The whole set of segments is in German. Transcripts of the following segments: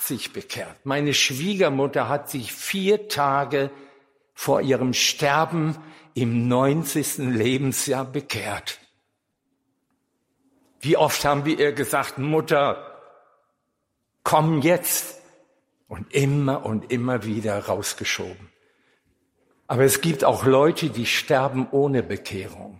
sich bekehrt. Meine Schwiegermutter hat sich 4 Tage vor ihrem Sterben im 90. Lebensjahr bekehrt. Wie oft haben wir ihr gesagt, Mutter, komm jetzt. Und immer wieder rausgeschoben. Aber es gibt auch Leute, die sterben ohne Bekehrung.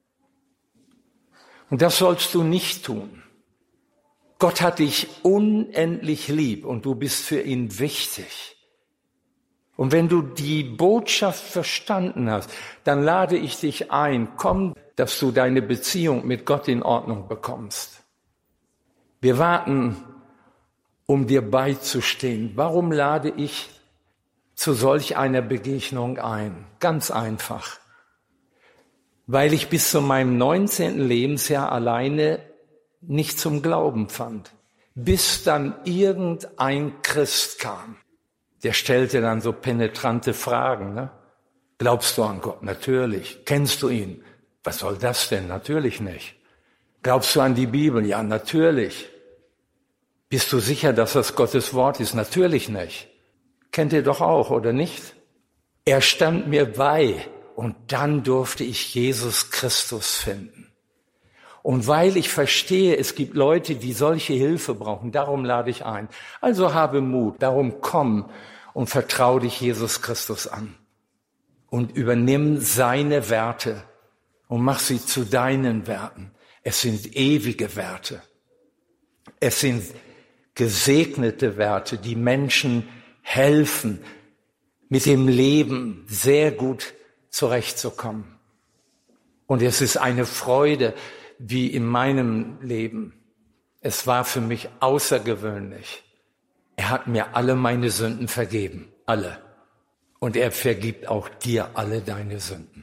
Und das sollst du nicht tun. Gott hat dich unendlich lieb und du bist für ihn wichtig. Und wenn du die Botschaft verstanden hast, dann lade ich dich ein, komm, dass du deine Beziehung mit Gott in Ordnung bekommst. Wir warten, um dir beizustehen. Warum lade ich zu solch einer Begegnung ein? Ganz einfach. Weil ich bis zu meinem 19. Lebensjahr alleine nicht zum Glauben fand. Bis dann irgendein Christ kam. Der stellte dann so penetrante Fragen. Ne? Glaubst du an Gott? Natürlich. Kennst du ihn? Was soll das denn? Natürlich nicht. Glaubst du an die Bibel? Ja, natürlich. Bist du sicher, dass das Gottes Wort ist? Natürlich nicht. Kennt ihr doch auch, oder nicht? Er stand mir bei und dann durfte ich Jesus Christus finden. Und weil ich verstehe, es gibt Leute, die solche Hilfe brauchen, darum lade ich ein. Also habe Mut, darum komm und vertraue dich Jesus Christus an. Und übernimm seine Werte und mach sie zu deinen Werten. Es sind ewige Werte. Es sind gesegnete Werte, die Menschen helfen, mit dem Leben sehr gut zurechtzukommen. Und es ist eine Freude, wie in meinem Leben. Es war für mich außergewöhnlich. Er hat mir alle meine Sünden vergeben, alle. Und er vergibt auch dir alle deine Sünden.